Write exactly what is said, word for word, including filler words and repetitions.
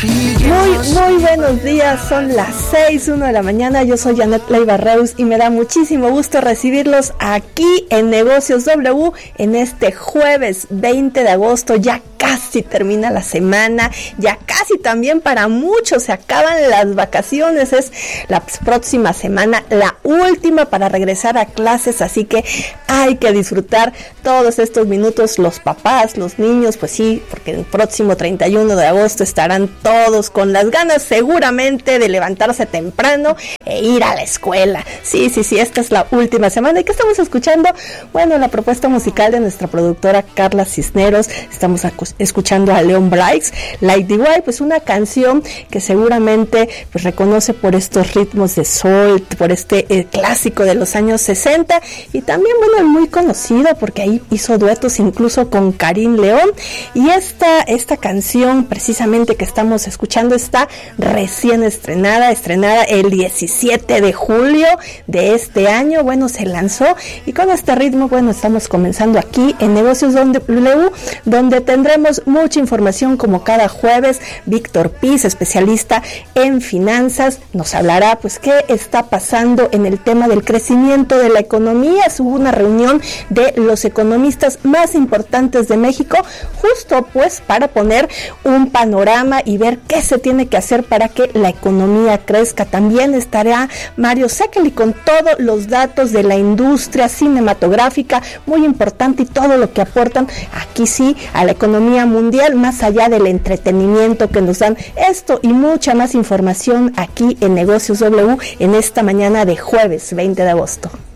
Muy, muy buenos días, son las seis, una de la mañana, yo soy Janet Leiva Reus y me da muchísimo gusto recibirlos aquí en Negocios W en este jueves veinte de agosto, ya casi termina la semana, ya casi también para muchos se acaban las vacaciones, es la próxima semana, la última para regresar a clases, así que hay que disfrutar todos estos minutos, los papás, los niños, pues sí, porque el próximo treinta y uno de agosto estarán todos con las ganas seguramente de levantarse temprano e ir a la escuela. Sí, sí, sí, esta es la última semana. ¿Y qué estamos escuchando? Bueno, la propuesta musical de nuestra productora Carla Cisneros. Estamos acu- escuchando a Leon Bryce, Like the Way, pues una canción que seguramente pues reconoce por estos ritmos de soul, por este eh, clásico de los años sesenta, y también, bueno, muy conocido porque ahí hizo duetos incluso con Karim León, y esta, esta canción precisamente que estamos escuchando está recién estrenada, estrenada el diecisiete de julio de este año, bueno, se lanzó, y con este ritmo, bueno, estamos comenzando aquí en Negocios W, donde tendremos mucha información como cada jueves. Víctor Piz, especialista en finanzas, nos hablará pues qué está pasando en el tema del crecimiento de la economía. Hubo una reunión de los economistas más importantes de México, justo pues para poner un panorama y ver qué se tiene que hacer para que la economía crezca. También estará Mario Sekeli con todos los datos de la industria cinematográfica, muy importante, y todo lo que aportan aquí sí a la economía mundial, más allá del entretenimiento que nos dan. Esto y mucha más información aquí en Negocios W en esta mañana de jueves veinte de agosto.